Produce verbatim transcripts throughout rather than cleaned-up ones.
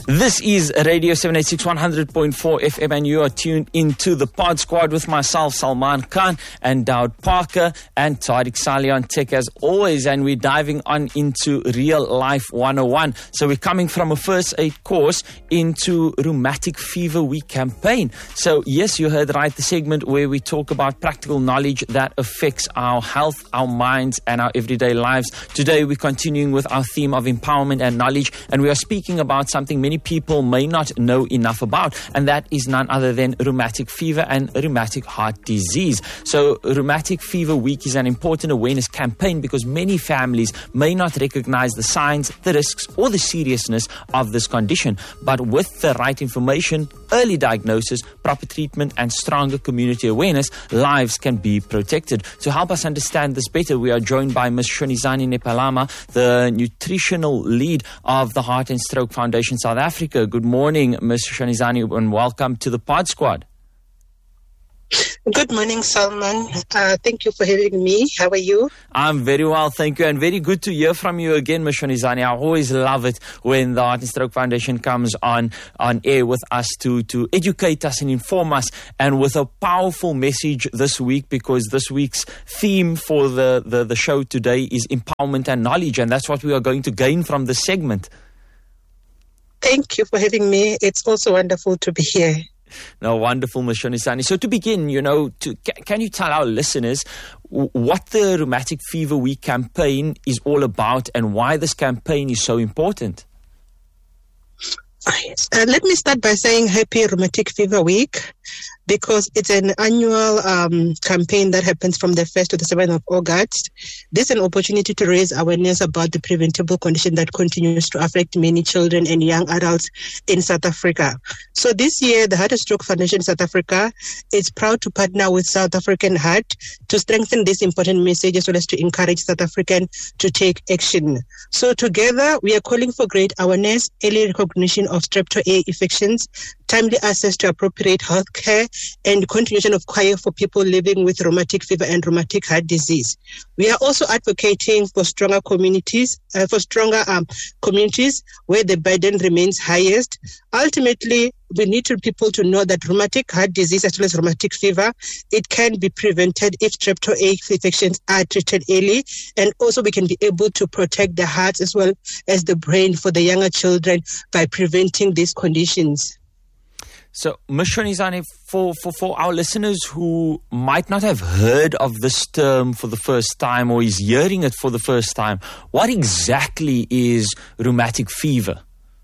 This is Radio seven eighty-six one hundred point four F M, and you are tuned into the Pod Squad with myself, Salman Khan, and Daud Parker, and Tariq Salih on tech as always. And we're diving on into Real Life one oh one. So we're coming from a first aid course into Rheumatic Fever Week campaign. So yes, you heard right, the segment where we talk about practical knowledge that affects our health, our minds, and our everyday lives. Today we're continuing with our theme of empowerment and knowledge, and we are speaking about something many people may not know enough about, and that is none other than rheumatic fever and rheumatic heart disease. So Rheumatic Fever Week is an important awareness campaign because many families may not recognize the signs, the risks, or the seriousness of this condition. But with the right information, early diagnosis, proper treatment, and stronger community awareness, lives can be protected. To help us understand this better, we are joined by Miz Shonizani Nepalama, the nutritional lead of the Heart and Stroke Foundation South Africa. Good morning, Miz Shonizani, and welcome to the Pod Squad. Good morning, Salman. Uh, thank you for having me. How are you? I'm very well, thank you, and very good to hear from you again, Miz Shonizani. I always love it when the Heart and Stroke Foundation comes on, on air with us to, to educate us and inform us, and with a powerful message this week, because this week's theme for the, the, the show today is empowerment and knowledge, and that's what we are going to gain from this segment. Thank you for having me. It's also wonderful to be here. No, wonderful, Miz Shonizani. So to begin, you know, to, can you tell our listeners what the Rheumatic Fever Week campaign is all about and why this campaign is so important? Uh, let me start by saying Happy Rheumatic Fever Week, because it's an annual um, campaign that happens from the first to the seventh of August. This is an opportunity to raise awareness about the preventable condition that continues to affect many children and young adults in South Africa. So this year, the Heart and Stroke Foundation South Africa is proud to partner with South African Heart to strengthen this important message, as well as to encourage South Africans to take action. So together, we are calling for great awareness, early recognition of strep A infections, timely access to appropriate health care, and continuation of care for people living with rheumatic fever and rheumatic heart disease. We are also advocating for stronger communities, uh, for stronger um, communities where the burden remains highest. Ultimately, we need to people to know that rheumatic heart disease, as well as rheumatic fever, it can be prevented if strep A infections are treated early, and also we can be able to protect the hearts as well as the brain for the younger children by preventing these conditions. So, Miz Shonizani, for, for, for our listeners who might not have heard of this term for the first time or is hearing it for the first time, what exactly is rheumatic fever?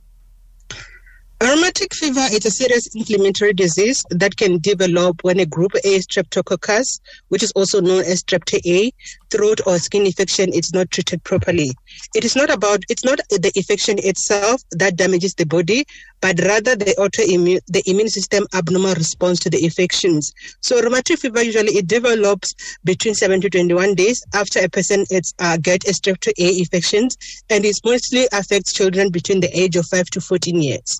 Rheumatic fever is a serious inflammatory disease that can develop when a group A streptococcus, which is also known as strep A, throat or skin infection is not treated properly. It is not about, it's not the infection itself that damages the body, but rather the autoimmune, the immune system abnormal response to the infections. So rheumatic fever usually it develops between seven to twenty-one days after a person it's, uh, get a strep A infections, and it mostly affects children between the age of five to fourteen years.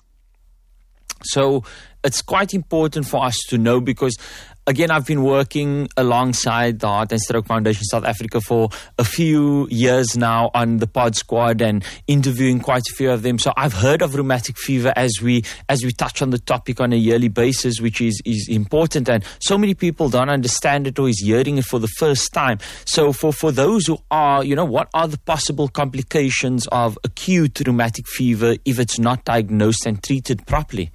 So it's quite important for us to know, because again, I've been working alongside the Heart and Stroke Foundation South Africa for a few years now on the Pod Squad and interviewing quite a few of them. So I've heard of rheumatic fever as we as we touch on the topic on a yearly basis, which is, is important. And so many people don't understand it or is hearing it for the first time. So for, for those who are, you know, what are the possible complications of acute rheumatic fever if it's not diagnosed and treated properly?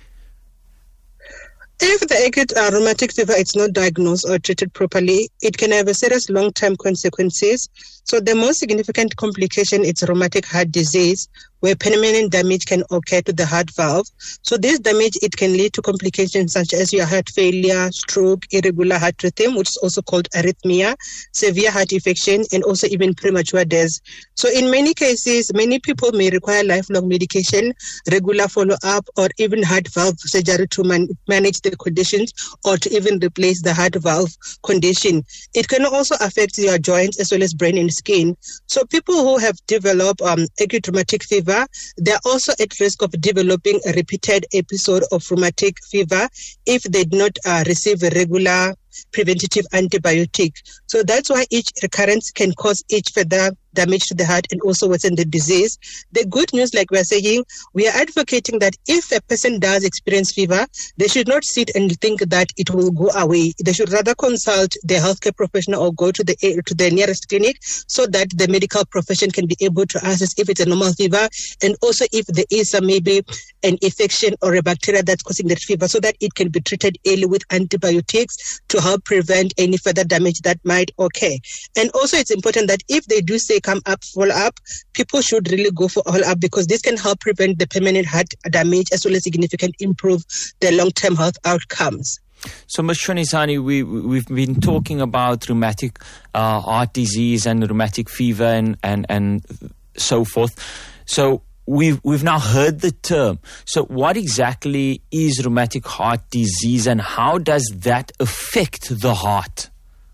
If the acute uh, rheumatic fever is not diagnosed or treated properly, it can have a serious long-term consequences. So the most significant complication is rheumatic heart disease, where permanent damage can occur to the heart valve. So this damage, it can lead to complications such as your heart failure, stroke, irregular heart rhythm, which is also called arrhythmia, severe heart infection, and also even premature death. So in many cases, many people may require lifelong medication, regular follow-up, or even heart valve surgery to man- manage the conditions or to even replace the heart valve condition. It can also affect your joints as well as brain and skin. So people who have developed um, acute rheumatic fever, they are also at risk of developing a repeated episode of rheumatic fever if they do not uh, receive a regular preventative antibiotic. So that's why each recurrence can cause each further damage to the heart and also worsen the disease. The good news, like we're saying, we are advocating that if a person does experience fever, they should not sit and think that it will go away. They should rather consult their healthcare professional or go to the to the nearest clinic so that the medical profession can be able to assess if it's a normal fever and also if there is some, maybe an infection or a bacteria that's causing that fever, so that it can be treated early with antibiotics to help prevent any further damage that might occur. And also it's important that if they do say come up, follow up, people should really go for all up, because this can help prevent the permanent heart damage as well as significantly improve the long-term health outcomes. So, Miz Shonisani, we, we've been talking about rheumatic uh, heart disease and rheumatic fever and, and, and so forth. So we've, we've now heard the term. So what exactly is rheumatic heart disease and how does that affect the heart?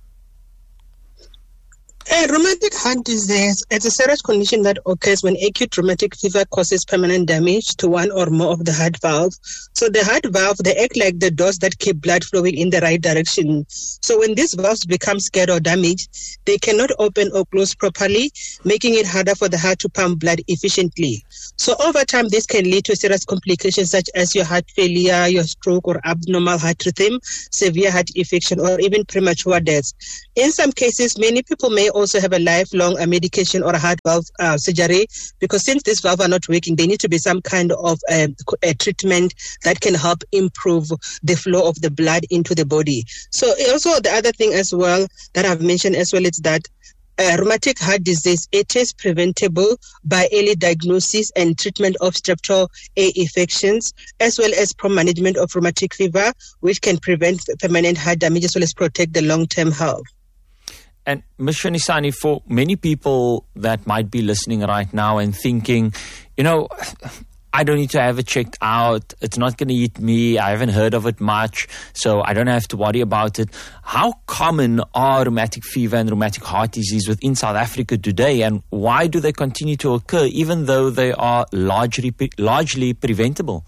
A rheumatic heart disease is a serious condition that occurs when acute rheumatic fever causes permanent damage to one or more of the heart valves. So the heart valve, they act like the doors that keep blood flowing in the right direction. So when these valves become scared or damaged, they cannot open or close properly, making it harder for the heart to pump blood efficiently. So over time, this can lead to serious complications such as your heart failure, your stroke or abnormal heart rhythm, severe heart infection, or even premature deaths. In some cases, many people may also have a lifelong uh, medication or a heart valve uh, surgery, because since these valves are not working, there needs to be some kind of uh, a treatment that can help improve the flow of the blood into the body. So also the other thing as well that I've mentioned as well is that Uh, rheumatic heart disease, it is preventable by early diagnosis and treatment of strep A infections, as well as prompt management of rheumatic fever, which can prevent permanent heart damage as well as protect the long-term health. And Miz Shonisani, for many people that might be listening right now and thinking, you know, I don't need to have it checked out. It's not going to eat me. I haven't heard of it much, so I don't have to worry about it. How common are rheumatic fever and rheumatic heart disease within South Africa today, and why do they continue to occur even though they are largely largely preventable?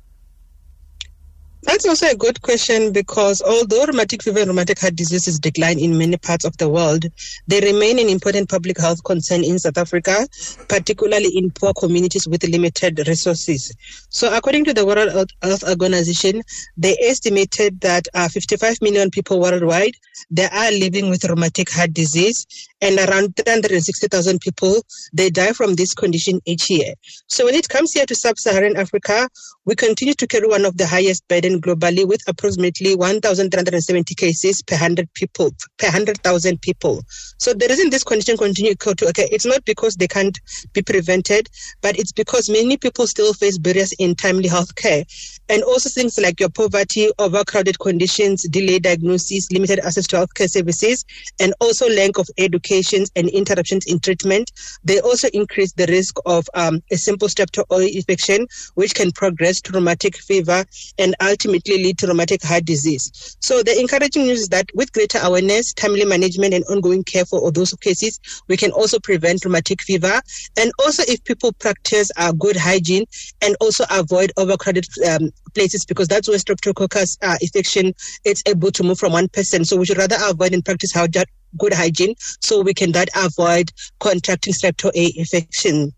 That's also a good question, because although rheumatic fever and rheumatic heart diseases decline in many parts of the world, they remain an important public health concern in South Africa, particularly in poor communities with limited resources. So according to the World Health Organization, they estimated that uh, fifty-five million people worldwide, they are living with rheumatic heart disease, and around three hundred sixty thousand people, they die from this condition each year. So when it comes here to sub-Saharan Africa, we continue to carry one of the highest burden globally, with approximately one thousand three hundred seventy cases per one hundred people, per one hundred thousand people. So the reason this condition continues to occur, it's not because they can't be prevented, but it's because many people still face barriers in timely health care. And also things like your poverty, overcrowded conditions, delayed diagnosis, limited access to healthcare services, and also lack of education and interruptions in treatment. They also increase the risk of um, a simple strep infection, which can progress to rheumatic fever and ultimately lead to rheumatic heart disease. So the encouraging news is that with greater awareness, timely management, and ongoing care for all those cases, we can also prevent rheumatic fever. And also if people practice uh, good hygiene and also avoid overcrowded um, places, because that's where streptococcus uh, infection it's able to move from one person. So we should rather avoid and practice how good hygiene so we can that avoid contracting strep A infection.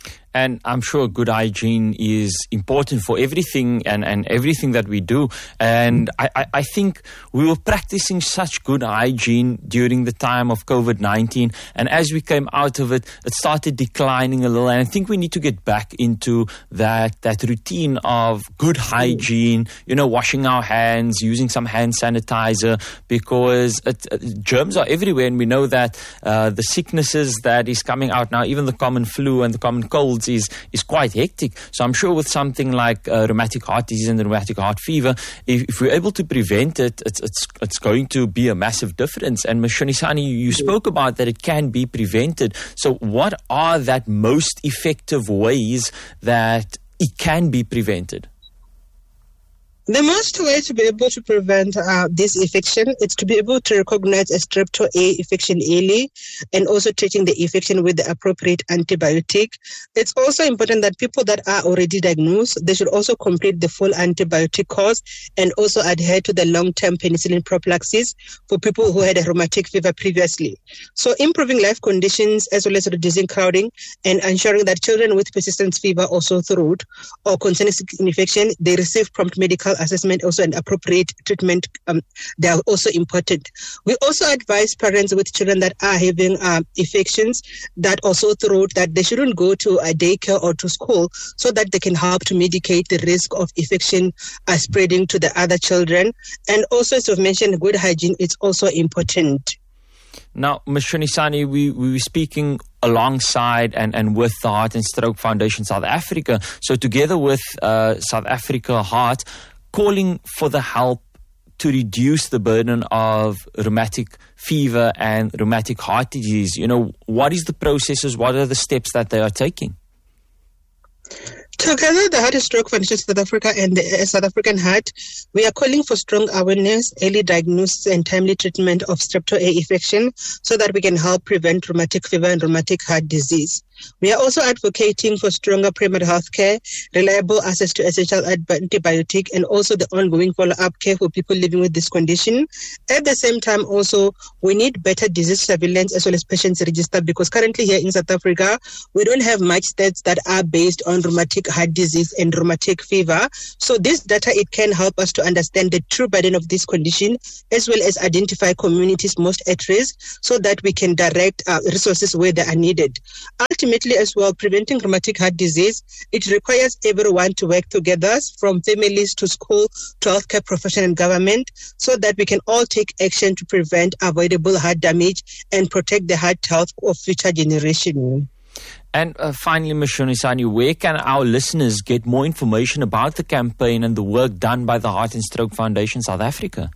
And I'm sure good hygiene is important for everything and, and everything that we do. And I, I, I think we were practicing such good hygiene during the time of COVID nineteen. And as we came out of it, it started declining a little. And I think we need to get back into that, that routine of good hygiene, you know, washing our hands, using some hand sanitizer, because it, it, germs are everywhere. And we know that uh, the sicknesses that is coming out now, even the common flu and the common colds, is is quite hectic. So I'm sure with something like uh, rheumatic heart disease and rheumatic heart fever, if, if we're able to prevent it, it's it's it's going to be a massive difference. And Miz Shonisani, you spoke about that it can be prevented. So what are that most effective ways that it can be prevented? The most way to be able to prevent uh, this infection is to be able to recognize a strep A infection early and also treating the infection with the appropriate antibiotic. It's also important that people that are already diagnosed, they should also complete the full antibiotic course and also adhere to the long-term penicillin prophylaxis for people who had a rheumatic fever previously. So improving life conditions as well as reducing crowding and ensuring that children with persistent fever or sore throat or concerning infection, they receive prompt medical assessment also and appropriate treatment. Um, they are also important. We also advise parents with children that are having uh, infections that also throat that they shouldn't go to a daycare or to school so that they can help to mitigate the risk of infection uh, spreading to the other children. And also, as I've mentioned, good hygiene is also important. Now, Miz Shonisani, we, we were speaking alongside and, and with the Heart and Stroke Foundation South Africa. So together with uh, South Africa Heart, calling for the help to reduce the burden of rheumatic fever and rheumatic heart disease. You know, what is the processes? What are the steps that they are taking? Together, the Heart and Stroke Foundation South Africa and the South African Heart, we are calling for strong awareness, early diagnosis and timely treatment of strep A infection so that we can help prevent rheumatic fever and rheumatic heart disease. We are also advocating for stronger primary health care, reliable access to essential antibiotic, and also the ongoing follow-up care for people living with this condition. At the same time, also, we need better disease surveillance as well as patients register, because currently here in South Africa, we don't have much stats that are based on rheumatic heart disease and rheumatic fever. So this data, it can help us to understand the true burden of this condition as well as identify communities most at risk so that we can direct uh, resources where they are needed. Ultimately as well, preventing rheumatic heart disease, it requires everyone to work together, from families to school to healthcare professional and government, so that we can all take action to prevent avoidable heart damage and protect the heart health of future generations. And uh, finally, Miz Shonisani, where can our listeners get more information about the campaign and the work done by the Heart and Stroke Foundation South Africa?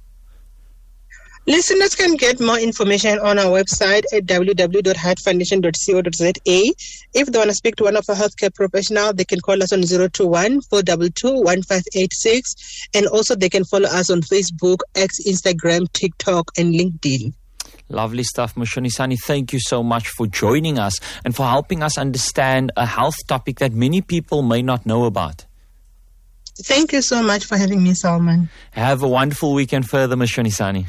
Listeners can get more information on our website at w w w dot heart foundation dot co dot z a. If they want to speak to one of our healthcare professionals, they can call us on zero two one, four two two, one five eight six. And also they can follow us on Facebook, X, Instagram, TikTok, and LinkedIn. Lovely stuff, Miz Shonisani. Thank you so much for joining us and for helping us understand a health topic that many people may not know about. Thank you so much for having me, Salman. Have a wonderful weekend further, Miz Shonisani.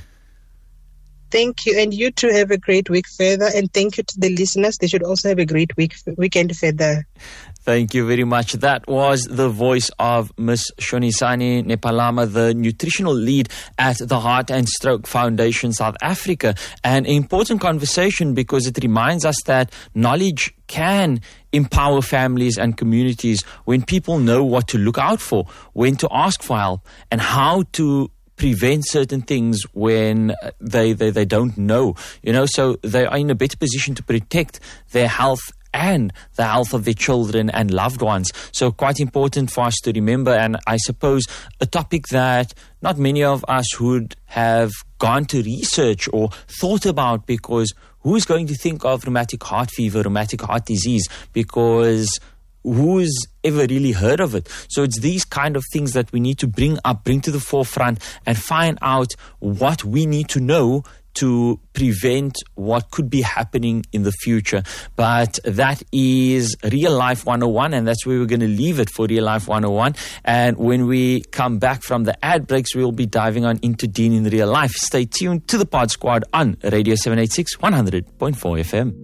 Thank you. And you too have a great week further. And thank you to the listeners. They should also have a great week weekend further. Thank you very much. That was the voice of Miz Shonisani Nepalama, the nutritional lead at the Heart and Stroke Foundation South Africa. An important conversation because it reminds us that knowledge can empower families and communities when people know what to look out for, when to ask for help, and how to prevent certain things when they, they, they don't know, you know, so they are in a better position to protect their health and the health of their children and loved ones. So quite important for us to remember, and I suppose a topic that not many of us would have gone to research or thought about, because who's going to think of rheumatic heart fever, rheumatic heart disease, because who's ever really heard of it? So it's these kind of things that we need to bring up, bring to the forefront, and find out what we need to know to prevent what could be happening in the future. But that is Real Life one oh one, and that's where we're going to leave it for Real Life one oh one. And when we come back from the ad breaks, we'll be diving on into Dean in Real Life. Stay tuned to the Pod Squad on Radio seven eighty-six, one hundred point four F M.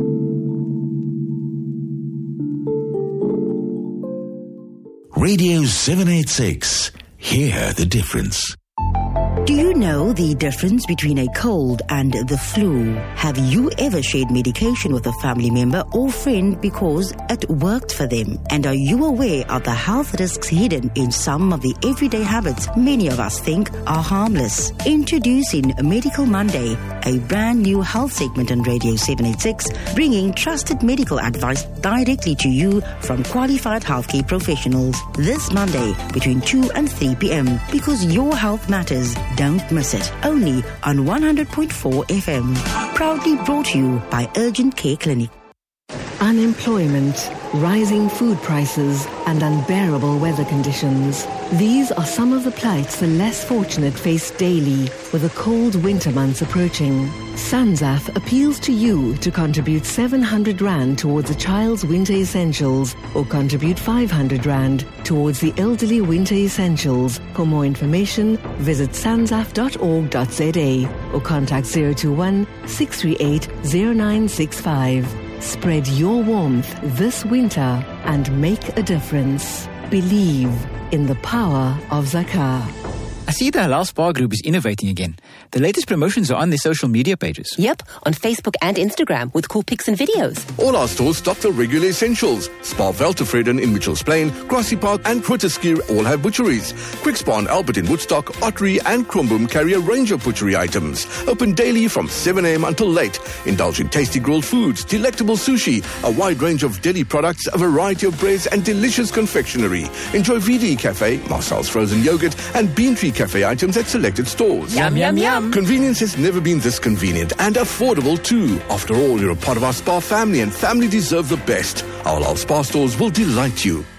Radio seven eighty-six. Hear the difference. Do you know the difference between a cold and the flu? Have you ever shared medication with a family member or friend because it worked for them? And are you aware of the health risks hidden in some of the everyday habits many of us think are harmless? Introducing Medical Monday, a brand new health segment on Radio seven eighty-six, bringing trusted medical advice directly to you from qualified healthcare professionals. This Monday between two and three p.m. because your health matters. Don't miss it. Only on one hundred point four F M. Proudly brought to you by Urgent Care Clinic. Unemployment rising food prices, and unbearable weather conditions. These are some of the plights the less fortunate face daily with the cold winter months approaching. SANZAF appeals to you to contribute seven hundred rand towards a child's winter essentials or contribute five hundred rand towards the elderly winter essentials. For more information, visit sanzaf dot org dot za or contact zero two one, six three eight, zero nine six five. Spread your warmth this winter and make a difference. Believe in the power of Zakah. I see the Halal Spa Group is innovating again. The latest promotions are on their social media pages. Yep, on Facebook and Instagram with cool pics and videos. All our stores stock the regular essentials. Spa Veltevreden in Mitchells Plain, Grassy Park and Grooteskier all have butcheries. Quick Spa and Albert in Woodstock, Ottery and Krumbum carry a range of butchery items. Open daily from seven a.m. until late. Indulge in tasty grilled foods, delectable sushi, a wide range of deli products, a variety of breads and delicious confectionery. Enjoy V D Cafe, Marcel's frozen yogurt and Bean Tree Cafe items at selected stores. Yum, yum, yum. Convenience has never been this convenient and affordable too. After all, you're a part of our spa family and family deserve the best. Our Halal Spa stores will delight you.